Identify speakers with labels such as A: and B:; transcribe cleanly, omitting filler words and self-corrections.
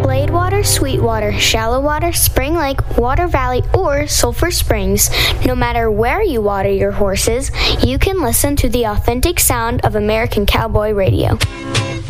A: Bladewater, Sweetwater, Shallow Water, Spring Lake, Water Valley, or Sulphur Springs. No matter where you water your horses, you can listen to the authentic sound of American Cowboy Radio.